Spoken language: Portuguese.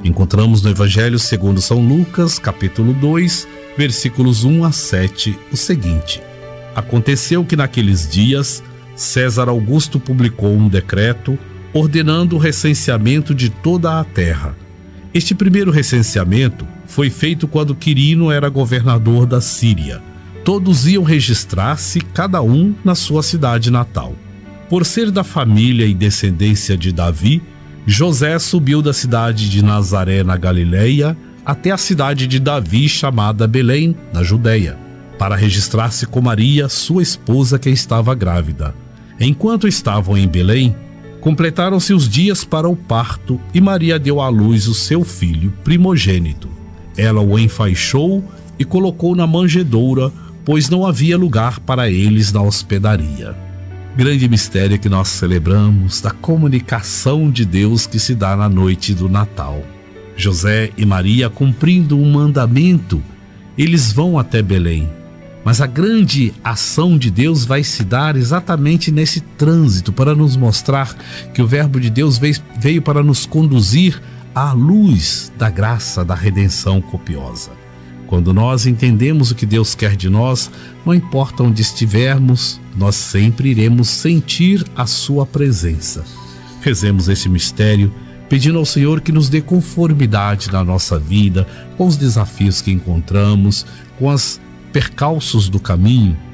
Encontramos no Evangelho segundo São Lucas, capítulo 2, versículos 1 a 7, o seguinte: Aconteceu que naqueles dias César Augusto publicou um decreto ordenando o recenseamento de toda a terra. Este primeiro recenseamento foi feito quando Quirino era governador da Síria. Todos iam registrar-se, cada um na sua cidade natal. Por ser da família e descendência de Davi, José subiu da cidade de Nazaré, na Galileia, até a cidade de Davi, chamada Belém, na Judeia, para registrar-se com Maria, sua esposa, que estava grávida. Enquanto estavam em Belém, completaram-se os dias para o parto e Maria deu à luz o seu filho primogênito. Ela o enfaixou e colocou na manjedoura, pois não havia lugar para eles na hospedaria. Grande mistério que nós celebramos da comunicação de Deus que se dá na noite do Natal. José e Maria, cumprindo um mandamento, eles vão até Belém. Mas a grande ação de Deus vai se dar exatamente nesse trânsito, para nos mostrar que o Verbo de Deus veio para nos conduzir à luz da graça da redenção copiosa. Quando nós entendemos o que Deus quer de nós, não importa onde estivermos, nós sempre iremos sentir a sua presença. Rezemos esse mistério, pedindo ao Senhor que nos dê conformidade na nossa vida, com os desafios que encontramos, com os percalços do caminho,